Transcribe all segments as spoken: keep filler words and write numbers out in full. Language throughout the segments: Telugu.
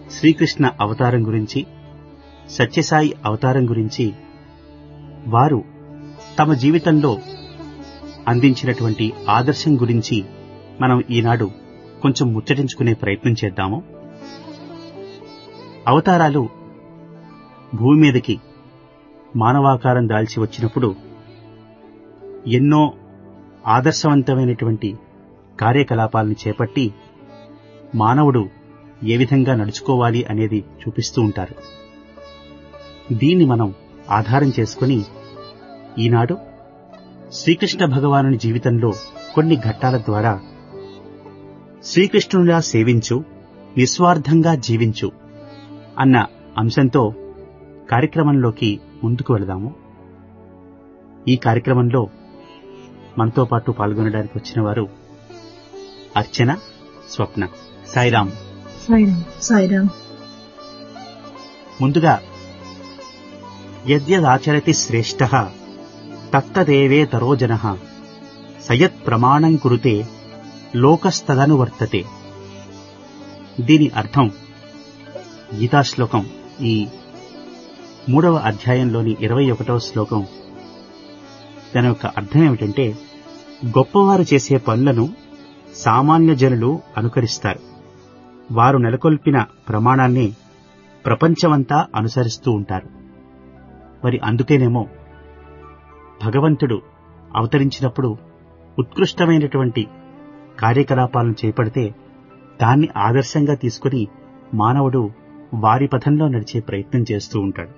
శ్రీకృష్ణ అవతారం గురించి, సత్యసాయి అవతారం గురించి వారు తమ జీవితంలో అందించినటువంటి ఆదర్శం గురించి మనం ఈనాడు కొంచెం ముచ్చటించుకునే ప్రయత్నం చేద్దాము. అవతారాలు భూమి మీదకి మానవాకారం దాల్చి వచ్చినప్పుడు ఎన్నో ఆదర్శవంతమైనటువంటి కార్యకలాపాలను చేపట్టి మానవుడు ఏ విధంగా నడుచుకోవాలి అనేది చూపిస్తూ ఉంటారు. దీన్ని మనం ఆధారం చేసుకుని ఈనాడు శ్రీకృష్ణ భగవానుని జీవితంలో కొన్ని ఘట్టాల ద్వారా శ్రీకృష్ణునిలా సేవించు, నిస్వార్థంగా జీవించు అన్న అంశంతో కార్యక్రమంలోకి ముందుకు వెళదాము. ఈ కార్యక్రమంలో మనతో పాటు పాల్గొనడానికి వచ్చిన వారు అర్చన, స్వప్న. సాయిరాం. సాయిరాం. సాయిరాం. ముందుగా యద్యదాచరతి శ్రేష్ఠః తత్తదేవేతరో జనః సయత్ ప్రమాణం కురుతే లోకస్తదనువర్తతే. దీని అర్థం గీతాశ్లోకం ఈ మూడవ అధ్యాయంలోని ఇరవై ఒకటవ శ్లోకం. దాని యొక్క అర్థం ఏమిటంటే, గొప్పవారు చేసే పనులను సామాన్య జనులు అనుకరిస్తారు. వారు నెలకొల్పిన ప్రమాణాన్ని ప్రపంచమంతా అనుసరిస్తూ ఉంటారు. మరి అందుకేనేమో భగవంతుడు అవతరించినప్పుడు ఉత్కృష్టమైనటువంటి కార్యకలాపాలను చేపడితే దాన్ని ఆదర్శంగా తీసుకుని మానవుడు వారి పథంలో నడిచే ప్రయత్నం చేస్తూ ఉంటాడు.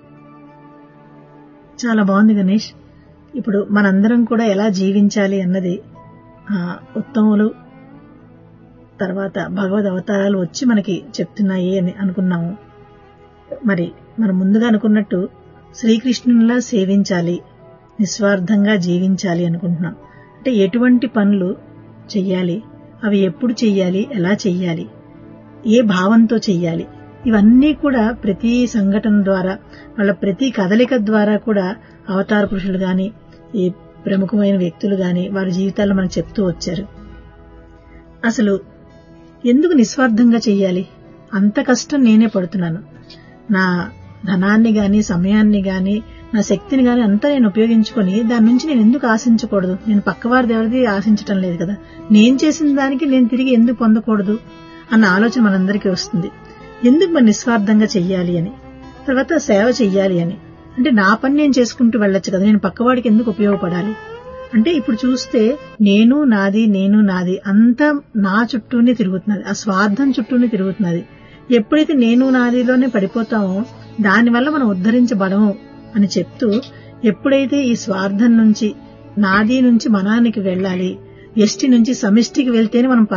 చాలా బాగుంది గణేష్. ఇప్పుడు మనందరం కూడా ఎలా జీవించాలి అన్నది ఉత్తములు తర్వాత భగవద్ అవతారాలు వచ్చి మనకి చెప్తున్నాయి అని అనుకున్నాము. మరి మనం ముందుగా అనుకున్నట్టు శ్రీకృష్ణునిలా సేవించాలి, నిస్వార్థంగా జీవించాలి అనుకుంటున్నాం. అంటే ఎటువంటి పనులు చెయ్యాలి, అవి ఎప్పుడు చెయ్యాలి, ఎలా చెయ్యాలి, ఏ భావంతో చెయ్యాలి, ఇవన్నీ కూడా ప్రతి సంఘటన ద్వారా, వాళ్ళ ప్రతి కదలిక ద్వారా కూడా అవతార పురుషులు గాని, ఈ ప్రముఖమైన వ్యక్తులు గాని వారి జీవితాల్లో మనకు చెప్తూ వచ్చారు. అసలు ఎందుకు నిస్వార్థంగా చెయ్యాలి? అంత కష్టం నేనే పడుతున్నాను, నా ధనాన్ని గాని, సమయాన్ని గాని, నా శక్తిని గాని అంతా నేను ఉపయోగించుకొని దాని నుంచి నేను ఎందుకు ఆశించకూడదు? నేను పక్కవారిది ఎవరిది ఆశించటం లేదు కదా, నేను చేసిన దానికి నేను తిరిగి ఎందుకు పొందకూడదు అన్న ఆలోచన మనందరికీ వస్తుంది. ఎందుకు మరి నిస్వార్థంగా చెయ్యాలి అని, తర్వాత సేవ చెయ్యాలి అని అంటే నా పని నేను చేసుకుంటూ వెళ్ళొచ్చు కదా, నేను పక్కవాడికి ఎందుకు ఉపయోగపడాలి అంటే ఇప్పుడు చూస్తే నేను నాది నేను నాది అంతా నా చుట్టూనే తిరుగుతున్నది, ఆ స్వార్థం చుట్టూనే తిరుగుతున్నది. ఎప్పుడైతే నేను నాదిలోనే పడిపోతామో దానివల్ల మనం ఉద్ధరించబడము అని చెప్తూ, ఎప్పుడైతే ఈ స్వార్థం నుంచి నాది నుంచి మనానికి వెళ్ళాలి, వ్యష్టి నుంచి సమిష్టికి వెళ్తేనే మనం